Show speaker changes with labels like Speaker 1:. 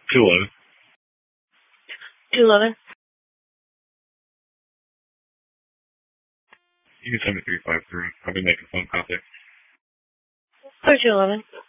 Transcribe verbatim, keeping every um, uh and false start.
Speaker 1: two eleven.
Speaker 2: two eleven.
Speaker 1: You can send me three five three. I'll be making phone contact.
Speaker 2: Or two eleven.